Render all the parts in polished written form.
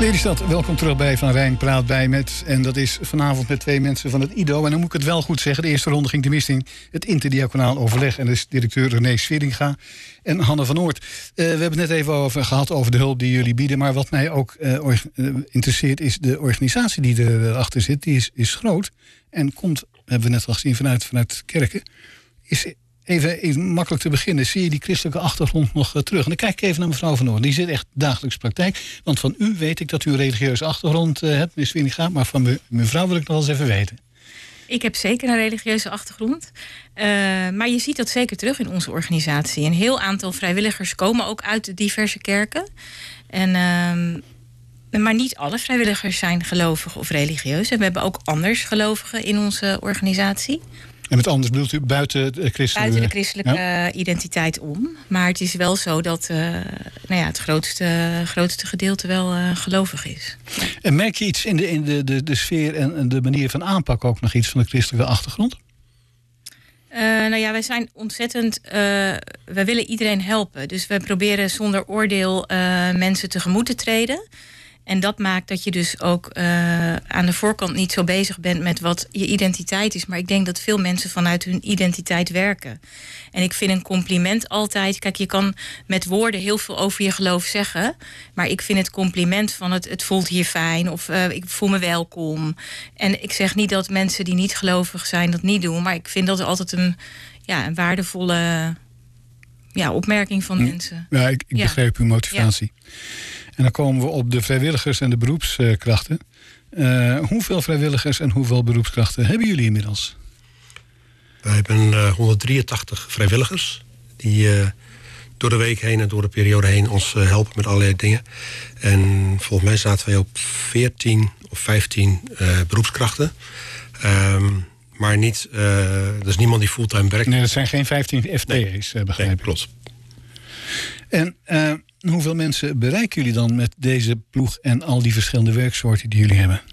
Lelystad, welkom terug bij Van Rijn Praat bij met. En dat is vanavond met 2 mensen van het IDO. En dan moet ik het wel goed zeggen. De eerste ronde ging tenminste in het interdiaconaal overleg. En dat is directeur René Sweringa en Hanne van Oort. We hebben het net even gehad over de hulp die jullie bieden. Maar wat mij ook interesseert is de organisatie die erachter zit. Die is groot en komt, hebben we net al gezien, vanuit kerken. Is even makkelijk te beginnen. Zie je die christelijke achtergrond nog terug? En dan kijk ik even naar mevrouw Van Oort. Die zit echt dagelijks praktijk. Want van u weet ik dat u een religieuze achtergrond hebt, meneer Sweringa. Maar van mevrouw wil ik nog eens even weten. Ik heb zeker een religieuze achtergrond. Maar je ziet dat zeker terug in onze organisatie. Een heel aantal vrijwilligers komen ook uit de diverse kerken. Maar niet alle vrijwilligers zijn gelovig of religieus. En we hebben ook anders gelovigen in onze organisatie. En met anders bedoelt u buiten de christelijke identiteit om. Maar het is wel zo dat het grootste gedeelte wel gelovig is. Ja. En merk je iets in de sfeer en de manier van aanpak ook nog iets van de christelijke achtergrond? Wij zijn ontzettend. We willen iedereen helpen. Dus we proberen zonder oordeel mensen tegemoet te treden. En dat maakt dat je dus ook aan de voorkant niet zo bezig bent met wat je identiteit is. Maar ik denk dat veel mensen vanuit hun identiteit werken. En ik vind een compliment altijd. Kijk, je kan met woorden heel veel over je geloof zeggen. Maar ik vind het compliment van het voelt hier fijn. Of ik voel me welkom. En ik zeg niet dat mensen die niet gelovig zijn dat niet doen. Maar ik vind dat altijd een waardevolle opmerking van mensen. Ja, ik begreep uw motivatie. Ja. En dan komen we op de vrijwilligers en de beroepskrachten. Hoeveel vrijwilligers en hoeveel beroepskrachten hebben jullie inmiddels? Wij hebben 183 vrijwilligers die door de week heen en door de periode heen ons helpen met allerlei dingen. En volgens mij zaten wij op 14 of 15 beroepskrachten. Maar niet, er is niemand die fulltime werkt. Nee, dat zijn geen 15 FTE's, begrijp ik. Klopt. En hoeveel mensen bereiken jullie dan met deze ploeg en al die verschillende werksoorten die jullie hebben?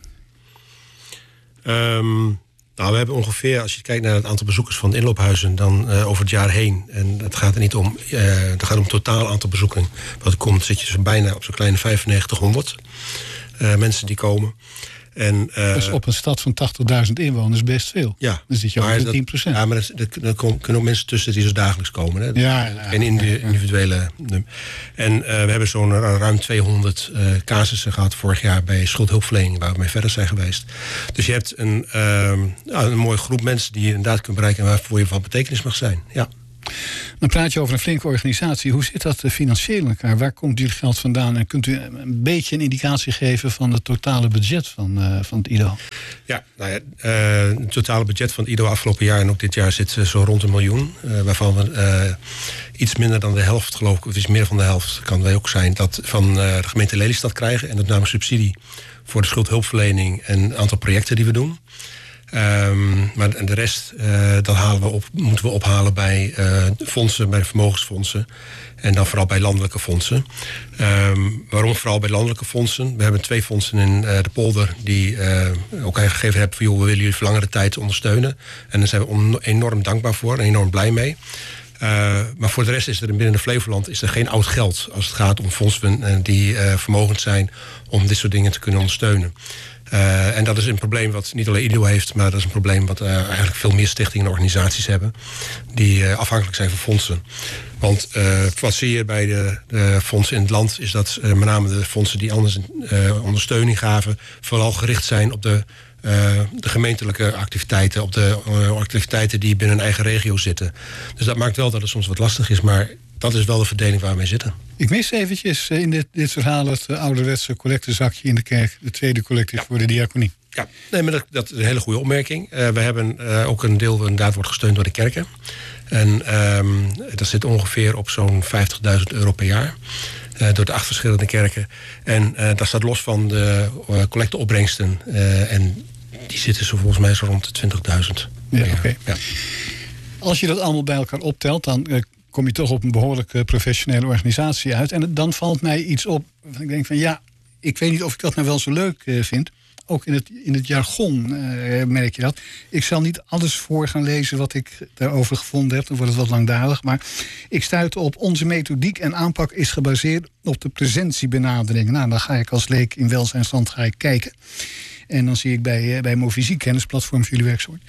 We hebben ongeveer, als je kijkt naar het aantal bezoekers van de inloophuizen, dan over het jaar heen. En het gaat er niet om, het gaat om het totaal aantal bezoeken. Wat er komt, zit je zo bijna op zo'n kleine 9500 mensen die komen. En, dus op een stad van 80.000 inwoners best veel. Ja, dus zit je over de 10%. Ja, maar er kunnen ook mensen tussen die zo dagelijks komen. Hè? En individuele. En we hebben zo'n ruim 200 casussen gehad vorig jaar bij schuldhulpverlening, waar we mee verder zijn geweest. Dus je hebt een mooie groep mensen die je inderdaad kunt bereiken en waarvoor je van betekenis mag zijn. Ja. Dan praat je over een flinke organisatie. Hoe zit dat financieel in elkaar? Waar komt jullie geld vandaan? En kunt u een beetje een indicatie geven van het totale budget van het IDO? Ja, het totale budget van het IDO afgelopen jaar en ook dit jaar zit zo rond 1 miljoen. Waarvan we iets minder dan de helft, geloof ik, of iets meer van de helft kan wij ook zijn, dat van de gemeente Lelystad krijgen. En dat namelijk subsidie voor de schuldhulpverlening en een aantal projecten die we doen. Maar de rest dat moeten we ophalen bij fondsen, bij de vermogensfondsen. En dan vooral bij landelijke fondsen. Waarom vooral bij landelijke fondsen? We hebben 2 fondsen in de polder die ook aangegeven hebben van, we willen jullie voor langere tijd ondersteunen. En daar zijn we enorm dankbaar voor en enorm blij mee. Maar voor de rest is er binnen de Flevoland geen oud geld als het gaat om fondsen die vermogend zijn om dit soort dingen te kunnen ondersteunen. En dat is een probleem wat niet alleen IDO heeft, maar dat is een probleem wat eigenlijk veel meer stichtingen en organisaties hebben die afhankelijk zijn van fondsen. Want wat zie je bij de fondsen in het land is dat met name de fondsen die anders ondersteuning gaven vooral gericht zijn op de gemeentelijke activiteiten, op de activiteiten die binnen een eigen regio zitten. Dus dat maakt wel dat het soms wat lastig is, maar dat is wel de verdeling waar we mee zitten. Ik mis eventjes in dit verhaal het ouderwetse collectezakje in de kerk. De tweede collecte voor de diaconie. Ja, nee, maar dat is een hele goede opmerking. We hebben ook een deel dat inderdaad wordt gesteund door de kerken. En dat zit ongeveer op zo'n €50.000 per jaar. Door de 8 verschillende kerken. En dat staat los van de collecteopbrengsten. En die zitten zo volgens mij zo rond de 20.000. Ja, oké. Ja. Als je dat allemaal bij elkaar optelt, dan kom je toch op een behoorlijk professionele organisatie uit. En dan valt mij iets op. Ik denk van ik weet niet of ik dat nou wel zo leuk vind. ook in het jargon merk je dat. Ik zal niet alles voor gaan lezen wat ik daarover gevonden heb. Dan wordt het wat langdradig. Maar ik stuit op: onze methodiek en aanpak is gebaseerd op de presentiebenadering. Nou, dan ga ik als leek in welzijnsland kijken. En dan zie ik bij Movisie, kennisplatform voor jullie werksoort.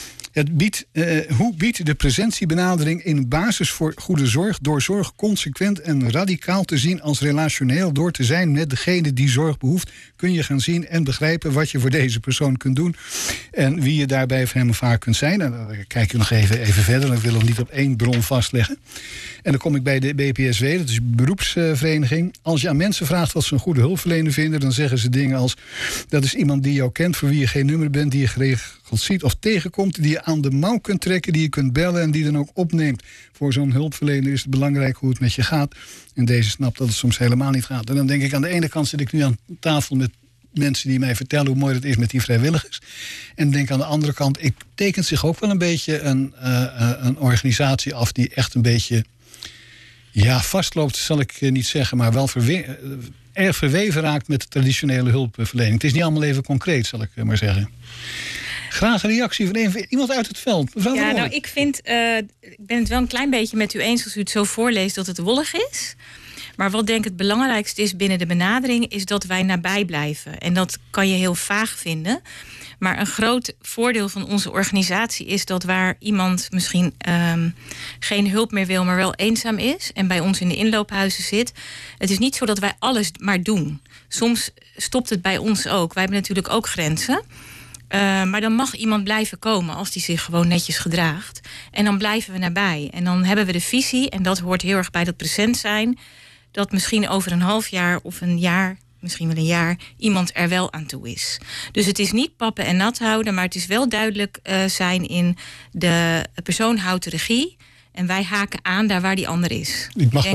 Hoe biedt de presentiebenadering in basis voor goede zorg door zorg consequent en radicaal te zien als relationeel? Door te zijn met degene die zorg behoeft, kun je gaan zien en begrijpen wat je voor deze persoon kunt doen en wie je daarbij voor hem of haar kunt zijn. En dan kijk je nog even verder. Ik wil nog niet op één bron vastleggen. En dan kom ik bij de BPSW, dat is een beroepsvereniging. Als je aan mensen vraagt wat ze een goede hulpverlener vinden, dan zeggen ze dingen als: dat is iemand die jou kent, voor wie je geen nummer bent, die je geregeld ziet of tegenkomt, die je aan de mouw kunt trekken, die je kunt bellen en die dan ook opneemt. Voor zo'n hulpverlener is het belangrijk hoe het met je gaat. En deze snapt dat het soms helemaal niet gaat. En dan denk ik, aan de ene kant zit ik nu aan tafel met mensen die mij vertellen hoe mooi het is met die vrijwilligers. En denk aan de andere kant, ik tekent zich ook wel een beetje een organisatie af die echt een beetje vastloopt, zal ik niet zeggen, maar wel erg verweven raakt met de traditionele hulpverlening. Het is niet allemaal even concreet, zal ik maar zeggen. Graag een reactie van iemand uit het veld. Mevrouw ja, nou, ik ben het wel een klein beetje met u eens als u het zo voorleest dat het wollig is. Maar wat denk ik het belangrijkste is binnen de benadering, is dat wij nabij blijven. En dat kan je heel vaag vinden. Maar een groot voordeel van onze organisatie is dat waar iemand misschien geen hulp meer wil, maar wel eenzaam is en bij ons in de inloophuizen zit. Het is niet zo dat wij alles maar doen. Soms stopt het bij ons ook. Wij hebben natuurlijk ook grenzen. Maar dan mag iemand blijven komen als die zich gewoon netjes gedraagt. En dan blijven we nabij. En dan hebben we de visie, en dat hoort heel erg bij dat present zijn, dat misschien over een half jaar of een jaar, misschien wel een jaar, iemand er wel aan toe is. Dus het is niet pappen en nat houden, maar het is wel duidelijk zijn in de persoon houdt de regie en wij haken aan daar waar die ander is.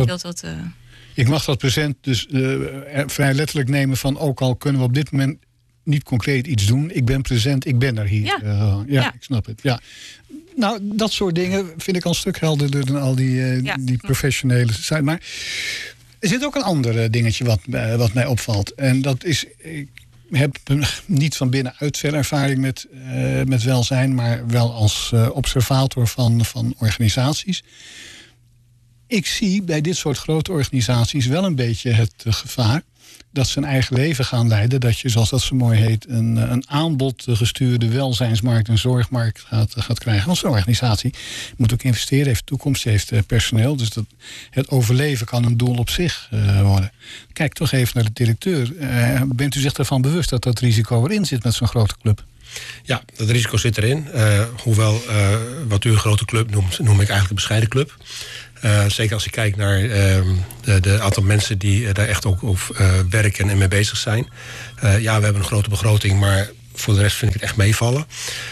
Ik mag dat present dus vrij letterlijk nemen van, ook al kunnen we op dit moment niet concreet iets doen. Ik ben present, ik ben er hier. Ja. Ik snap het. Ja. Nou, dat soort dingen vind ik al een stuk helderder dan al die professionele zijn. Maar er zit ook een ander dingetje wat mij opvalt. En dat is, ik heb niet van binnenuit veel ervaring met welzijn, maar wel als observator van organisaties. Ik zie bij dit soort grote organisaties wel een beetje het gevaar dat ze een eigen leven gaan leiden. Dat je, zoals dat zo mooi heet, een aanbodgestuurde welzijnsmarkt en zorgmarkt gaat krijgen. Want zo'n organisatie moet ook investeren, heeft toekomst, heeft personeel. Dus het overleven kan een doel op zich worden. Kijk toch even naar de directeur. Bent u zich ervan bewust dat dat risico erin zit met zo'n grote club? Ja, dat risico zit erin. Hoewel wat u een grote club noemt, noem ik eigenlijk een bescheiden club. Zeker als ik kijk naar de aantal mensen die daar echt ook over werken en mee bezig zijn. We hebben een grote begroting, maar voor de rest vind ik het echt meevallen.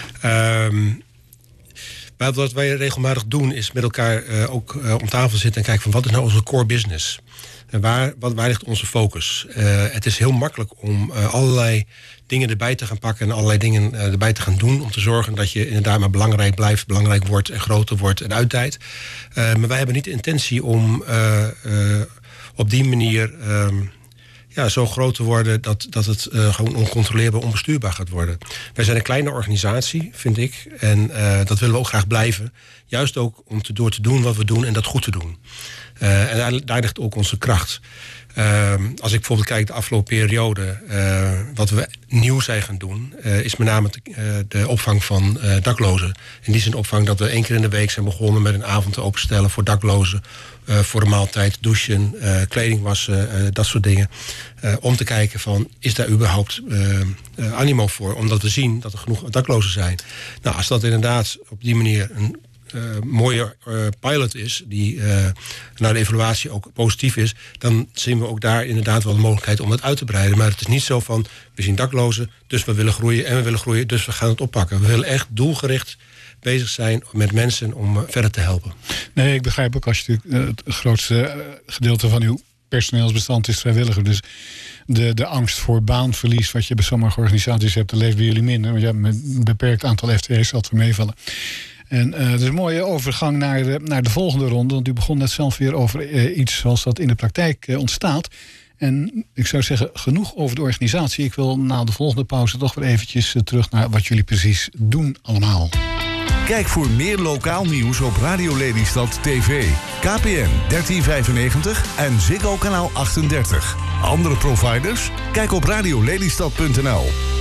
Maar wat wij regelmatig doen is met elkaar ook om tafel zitten en kijken van wat is nou onze core business? En waar ligt onze focus? Het is heel makkelijk om allerlei dingen erbij te gaan pakken en allerlei dingen erbij te gaan doen om te zorgen dat je inderdaad maar belangrijk blijft, belangrijk wordt en groter wordt en uitdijt. Maar wij hebben niet de intentie om op die manier zo groot te worden dat het gewoon oncontroleerbaar, onbestuurbaar gaat worden. Wij zijn een kleine organisatie, vind ik, en dat willen we ook graag blijven. Juist ook om door te doen wat we doen en dat goed te doen. En daar ligt ook onze kracht. Als ik bijvoorbeeld kijk de afgelopen periode, wat we nieuw zijn gaan doen, is met name de opvang van daklozen. In die zin opvang dat we 1 keer in de week zijn begonnen met een avond te openstellen voor daklozen. Voor de maaltijd, douchen, kleding wassen, dat soort dingen. Om te kijken van, is daar überhaupt animo voor? Omdat we zien dat er genoeg daklozen zijn. Nou, als dat inderdaad op die manier een mooie pilot is, die naar de evaluatie ook positief is, dan zien we ook daar inderdaad wel de mogelijkheid om het uit te breiden. Maar het is niet zo van, we zien daklozen, dus we willen groeien en we willen groeien, dus we gaan het oppakken. We willen echt doelgericht bezig zijn met mensen om verder te helpen. Nee, ik begrijp ook, als je het grootste gedeelte van uw personeelsbestand is vrijwilliger. Dus de angst voor baanverlies wat je bij sommige organisaties hebt, dat leeft bij jullie minder. Want met een beperkt aantal FTE's zal het voor meevallen. En het is een mooie overgang naar de volgende ronde. Want u begon net zelf weer over iets zoals dat in de praktijk ontstaat. En ik zou zeggen, genoeg over de organisatie. Ik wil na de volgende pauze toch weer eventjes terug naar wat jullie precies doen allemaal. Kijk voor meer lokaal nieuws op Radio Lelystad TV, KPN 1395 en Ziggo kanaal 38. Andere providers? Kijk op radiolelystad.nl.